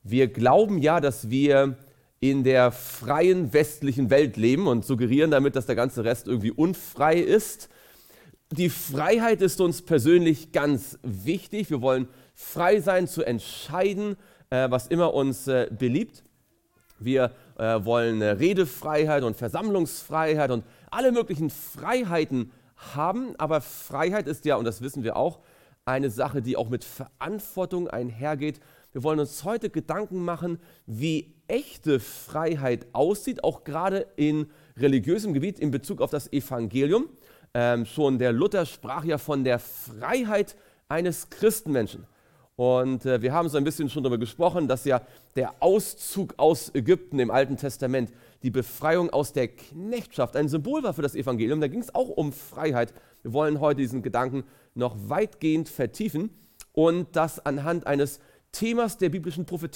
Wir glauben ja, dass wir in der freien westlichen Welt leben und suggerieren damit, dass der ganze Rest irgendwie unfrei ist. Die Freiheit ist uns persönlich ganz wichtig. Wir wollen frei sein zu entscheiden, was immer uns beliebt. Wir wollen Redefreiheit und Versammlungsfreiheit und alle möglichen Freiheiten haben. Aber Freiheit ist ja, und das wissen wir auch, eine Sache, die auch mit Verantwortung einhergeht. Wir wollen uns heute Gedanken machen, wie echte Freiheit aussieht, auch gerade in religiösem Gebiet in Bezug auf das Evangelium. Schon der Luther sprach ja von der Freiheit eines Christenmenschen. Und wir haben so ein bisschen schon darüber gesprochen, dass ja der Auszug aus Ägypten im Alten Testament, die Befreiung aus der Knechtschaft, ein Symbol war für das Evangelium. Da ging es auch um Freiheit. Wir wollen heute diesen Gedanken noch weitgehend vertiefen und das anhand eines Themas der biblischen Prophetie